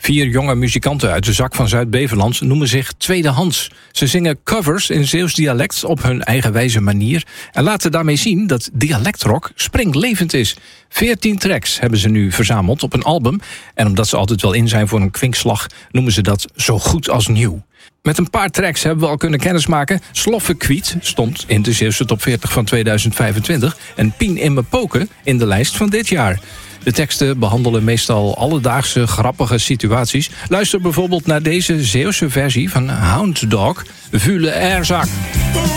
4 jonge muzikanten uit de zak van Zuid-Beveland noemen zich tweedehands. Ze zingen covers in Zeeuws dialect op hun eigenwijze manier en laten daarmee zien dat dialectrock springlevend is. 14 tracks hebben ze nu verzameld op een album en omdat ze altijd wel in zijn voor een kwinkslag noemen ze dat zo goed als nieuw. Met een paar tracks hebben we al kunnen kennismaken. Sloffekwiet stond in de Zeeuwse top 40 van 2025 en Pien in me poken in de lijst van dit jaar. De teksten behandelen meestal alledaagse grappige situaties. Luister bijvoorbeeld naar deze Zeeuwse versie van Hound Dog, Vule Erzak.